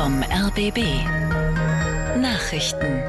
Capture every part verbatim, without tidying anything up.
vom R B B. Nachrichten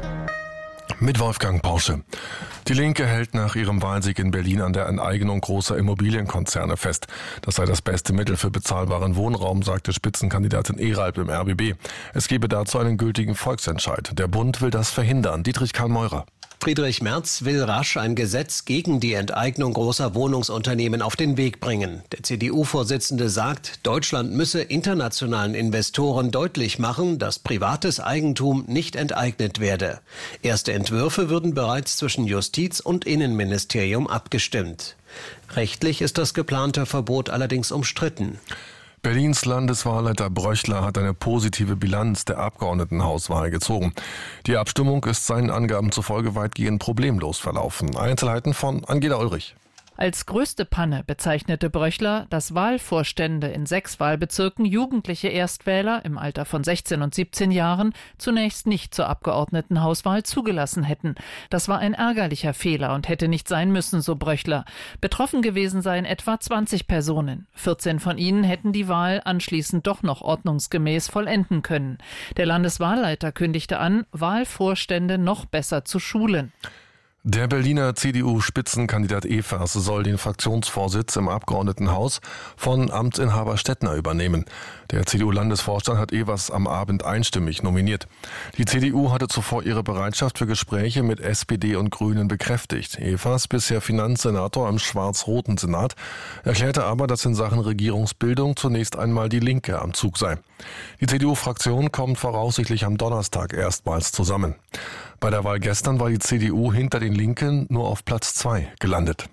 mit Wolfgang Porsche. Die Linke hält nach ihrem Wahlsieg in Berlin an der Enteignung großer Immobilienkonzerne fest. Das sei das beste Mittel für bezahlbaren Wohnraum, sagte Spitzenkandidatin Eralb im R B B. Es gebe dazu einen gültigen Volksentscheid. Der Bund will das verhindern. Dietrich Karl-Meurer. Friedrich Merz will rasch ein Gesetz gegen die Enteignung großer Wohnungsunternehmen auf den Weg bringen. Der C D U-Vorsitzende sagt, Deutschland müsse internationalen Investoren deutlich machen, dass privates Eigentum nicht enteignet werde. Erste Entwürfe würden bereits zwischen Justiz und Innenministerium abgestimmt. Rechtlich ist das geplante Verbot allerdings umstritten. Berlins Landeswahlleiter Bröchler hat eine positive Bilanz der Abgeordnetenhauswahl gezogen. Die Abstimmung ist seinen Angaben zufolge weitgehend problemlos verlaufen. Einzelheiten von Angela Ulrich. Als größte Panne bezeichnete Bröchler, dass Wahlvorstände in sechs Wahlbezirken jugendliche Erstwähler im Alter von sechzehn und siebzehn Jahren zunächst nicht zur Abgeordnetenhauswahl zugelassen hätten. Das war ein ärgerlicher Fehler und hätte nicht sein müssen, so Bröchler. Betroffen gewesen seien etwa zwanzig Personen. vierzehn von ihnen hätten die Wahl anschließend doch noch ordnungsgemäß vollenden können. Der Landeswahlleiter kündigte an, Wahlvorstände noch besser zu schulen. Der Berliner C D U-Spitzenkandidat Evers soll den Fraktionsvorsitz im Abgeordnetenhaus von Amtsinhaber Stettner übernehmen. Der C D U-Landesvorstand hat Evers am Abend einstimmig nominiert. Die C D U hatte zuvor ihre Bereitschaft für Gespräche mit S P D und Grünen bekräftigt. Evers, bisher Finanzsenator im schwarz-roten Senat, erklärte aber, dass in Sachen Regierungsbildung zunächst einmal die Linke am Zug sei. Die C D U-Fraktion kommt voraussichtlich am Donnerstag erstmals zusammen. Bei der Wahl gestern war die C D U hinter den Linken nur auf Platz zwei gelandet.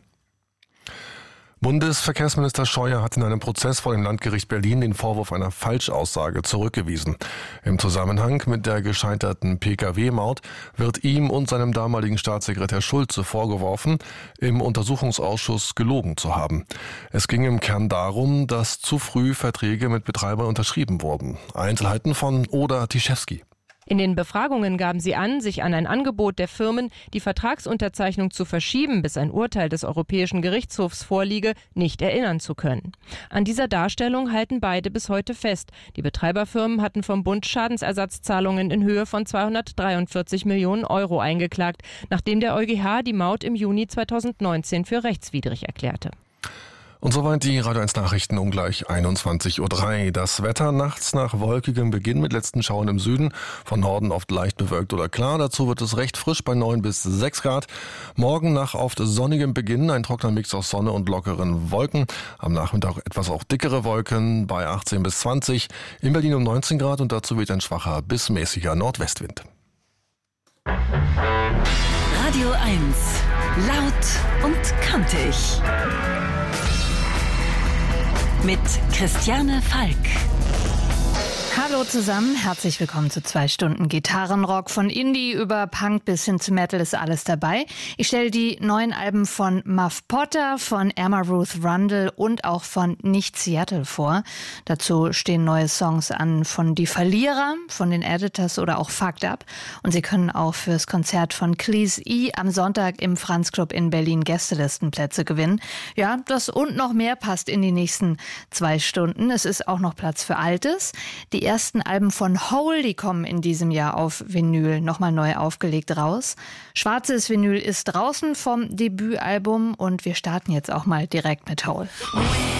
Bundesverkehrsminister Scheuer hat in einem Prozess vor dem Landgericht Berlin den Vorwurf einer Falschaussage zurückgewiesen. Im Zusammenhang mit der gescheiterten P K W-Maut wird ihm und seinem damaligen Staatssekretär Schulze vorgeworfen, im Untersuchungsausschuss gelogen zu haben. Es ging im Kern darum, dass zu früh Verträge mit Betreibern unterschrieben wurden. Einzelheiten von Oda Tischewski. In den Befragungen gaben sie an, sich an ein Angebot der Firmen, die Vertragsunterzeichnung zu verschieben, bis ein Urteil des Europäischen Gerichtshofs vorliege, nicht erinnern zu können. An dieser Darstellung halten beide bis heute fest. Die Betreiberfirmen hatten vom Bund Schadensersatzzahlungen in Höhe von zweihundertdreiundvierzig Millionen Euro eingeklagt, nachdem der EuGH die Maut im Juni zweitausendneunzehn für rechtswidrig erklärte. Und soweit die Radio eins Nachrichten um gleich einundzwanzig Uhr drei. Das Wetter nachts nach wolkigem Beginn mit letzten Schauern im Süden. Von Norden oft leicht bewölkt oder klar. Dazu wird es recht frisch bei neun bis sechs Grad. Morgen nach oft sonnigem Beginn ein trockener Mix aus Sonne und lockeren Wolken. Am Nachmittag etwas auch dickere Wolken bei achtzehn bis zwanzig. In Berlin um neunzehn Grad und dazu weht ein schwacher bis mäßiger Nordwestwind. Radio eins. Laut und kantig. Mit Christiane Falk. Hallo zusammen, herzlich willkommen zu zwei Stunden Gitarrenrock. Von Indie über Punk bis hin zu Metal ist alles dabei. Ich stelle die neuen Alben von Muff Potter, von Emma Ruth Rundle und auch von Nicht Seattle vor. Dazu stehen neue Songs an von Die Verlierer, von den Editors oder auch Fucked Up. Und Sie können auch fürs Konzert von Cleese E am Sonntag im Franz Club in Berlin Gästelistenplätze gewinnen. Ja, das und noch mehr passt in die nächsten zwei Stunden. Es ist auch noch Platz für Altes. Die ersten Alben von Hole, die kommen in diesem Jahr auf Vinyl nochmal neu aufgelegt raus. Schwarzes Vinyl ist draußen vom Debütalbum und wir starten jetzt auch mal direkt mit Hole.